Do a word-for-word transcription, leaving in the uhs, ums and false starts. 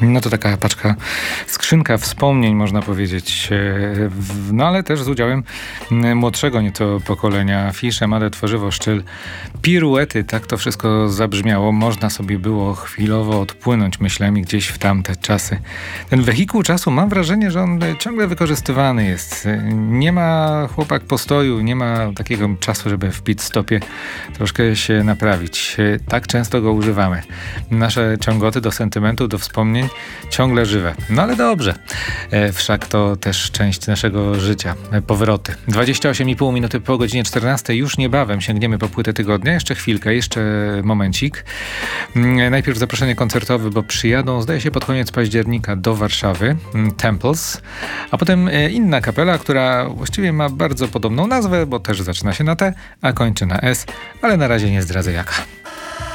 No to taka paczka, skrzynka wspomnień, można powiedzieć. No ale też z udziałem młodszego nieco pokolenia. Fisze, Made, Tworzywo, Szczyl, Piruety. Tak to wszystko zabrzmiało. Można sobie było chwilowo odpłynąć myślami gdzieś w tamte czasy. Ten wehikuł czasu, mam wrażenie, że on ciągle wykorzystywany jest. Nie ma chłopak postoju, nie ma takiego czasu, żeby w pit stopie troszkę się naprawić. Tak często go używamy. Nasze ciągoty do sentymentu, do wspomnień ciągle żywe. No ale dobrze. E, wszak to też część naszego życia. E, powroty. dwadzieścia osiem i pół minuty po godzinie czternastej. Już niebawem sięgniemy po płytę tygodnia. Jeszcze chwilkę, jeszcze momencik. E, najpierw zaproszenie koncertowe, bo przyjadą, zdaje się, pod koniec października do Warszawy. Temples. A potem e, inna kapela, która właściwie ma bardzo podobną nazwę, bo też zaczyna się na T, a kończy na S, ale na razie nie zdradzę jaka.